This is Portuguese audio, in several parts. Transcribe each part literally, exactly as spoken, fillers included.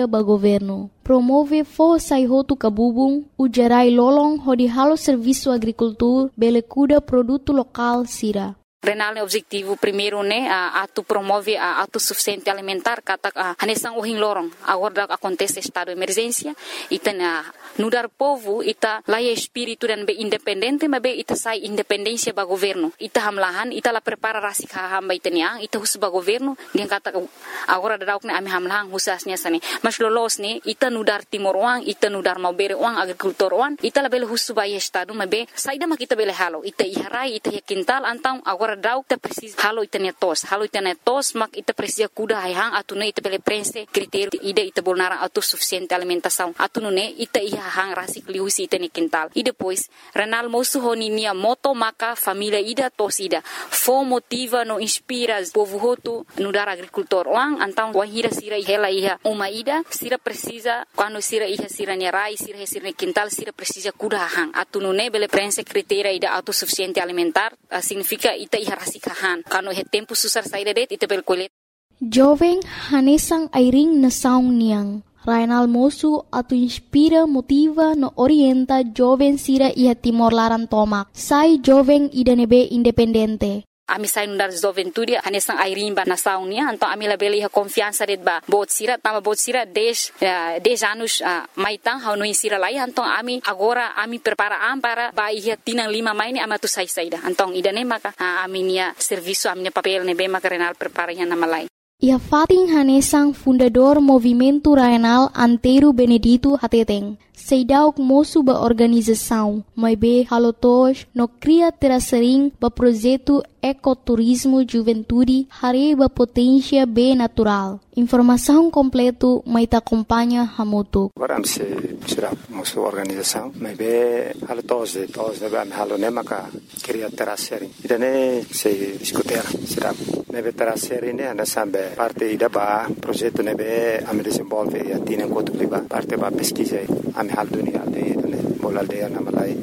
ba governo. Promove força e roto cabubung, o gerai lolong hodi halo serviço agricultor, bele cuida produto local sira. Renal é objetivo primeiro né a atu promove a autossuficiente alimentar kata a hanesang uhing lorong agora acontece estado de emergência ita na nudar povo ita laia espírito dan be independente mas be ita sai independência ba governo ita hamlahan ita la prepara rasik hamba ita niang ita hus ba governo dia kata agora dauk ne ami hamlahan husasnya sani mas lolos ne ita nudar timor uang ita nudar mau bere uang agrikultor uang ita la bele hus ba estado mas be saida ma kita bele halo ita iharai ita kintal antang agora dauk ita precisa halo ita ne tos halo ita ne tos mak ita precisa kuda hang atune ita bele prense critério ida ita bolnara autossuficiente alimentação atune ita iha hang rasik liusi ita ne kintal e depois renal mosu honinia moto maka família ida tos ida fo motiva no inspira povo hotu no dar agricultor uang antang wahira sira hela iha uma ida sira precisa quando sira iha sira ne rai sira sira ne kintal sira precisa kuda hang atune bele prense critério ida autossuficiente alimentar uh, significa ita iha rasik hang kano he tempo susar saída det ita bel kolet jovem hanesang airing na saung niang Rainal mosu atu inspira motiva no orienta jovem sira iha Timor Laran tomak sai jovem ida nebe independente ami sai nundar juventude hanesang airing ba na saung nia então ami la bele iha confiança det ba bot sira tama bot sira dez dez anos uh, maitang hau no insira lai então ami agora ami prepara am para ba iha tinang lima mai ni amatu sai saida então ida ne maka uh, ami nia serviço ami nia papel ne be maka renal prepara iha na malai. Ia Fating Hanesang fundador Movimento Rainal Antero Benedito Hateteng. Seidauk moço ba organização, mas be halotos no cria terasering ba projeto ecoturismo juventude hare ba potência be natural. Informação completo mai ta acompanha hamoto. Agora se será moço organização, mas be halotos de tos de ba halo nemaka cria terasering. Idane se discutir será nebe terasering ne ana sambe parte ida ba projeto nebe am desenvolve e atina enquanto liba parte ba pesquisa am hal dunia de ne bola de na malai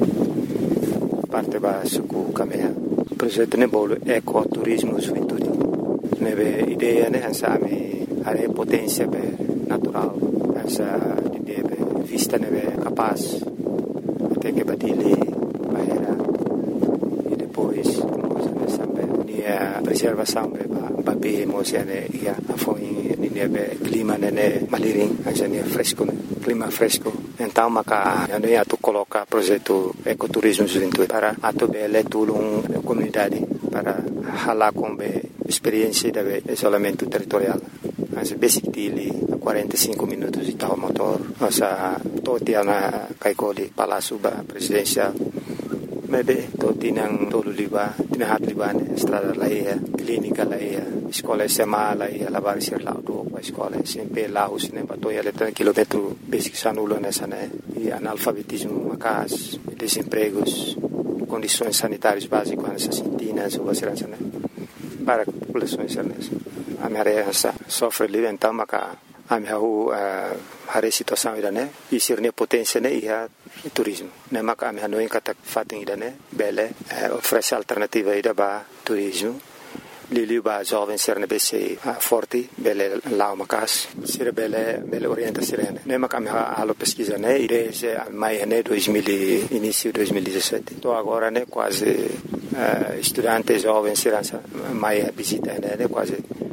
parte ba suku kamea projeto ne bolo ecoturismo juventude nebe ideia ne hansa ami are potência be natural hansa de be vista nebe capaz até que batile bahera e depois nós sambe nia preservação be ba be mosiane ia foi nebe clima ne maliring hansa ne fresco clima fresco então maka ano ia tu coloca projeto ecoturismo juventude para atu bele tulung comunidade para hala com be experiência de isolamento territorial mas basic dili quarenta e cinco minutos de tal motor nossa toti ana kaikoli palácio ba presidencial mebe toti nang tolu liba tinahat libane estrada laia clínica laia escola sema laia lavar ser lá do escola sempre lá os ne batoia letra quilômetro basic sanulo nessa né e analfabetismo macas desempregos condições sanitárias básicas nessa sentina sobre segurança né para populações nessa a minha sofre ali então maca a minha a situação ida né e ser ne potência né e a turismo né maca a minha não encata fatem ida né bele oferece alternativa ida ba turismo Lili ba jovem ser ne bese forte bele lá uma cas ser bele bele orienta sirene ne maca a minha alo pesquisa né ide mai né dois mil início dois mil e dezessete tô agora né quase uh, estudante jovem sirança mai visita né quase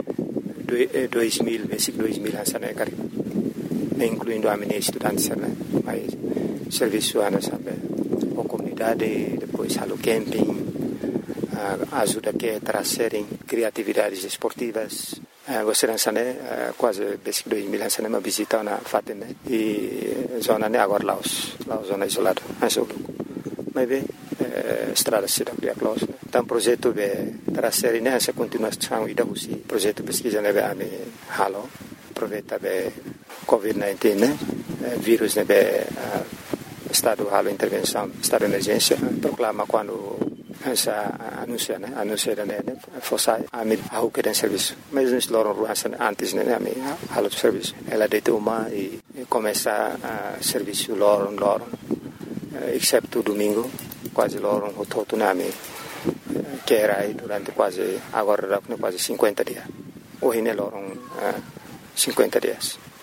dois mil basic dois mil hansa né cari incluindo a minha estudante né mais serviço ana sabe a comunidade depois halo camping uh, ajuda que trazerem criatividades esportivas uh, você hansa né uh, quase basic dois mil hansa né uma visita na fatem né e zona né agora Laos Laos zona isolada hansa mas bem estrada se da close então projeto be trazer nessa continuação e da usi projeto pesquisa nebe a me halo aproveita be covid dezenove né vírus nebe estado halo intervenção estado de emergência proclama quando essa anuncia né anuncia né fosse a me a o que tem serviço mas nós loro ruança antes né a me halo serviço ela de uma e começa a serviço loro loro exceto domingo quase loro um todo nami que era aí durante quase agora quase cinquenta dias hoje né loro uh, cinquenta dias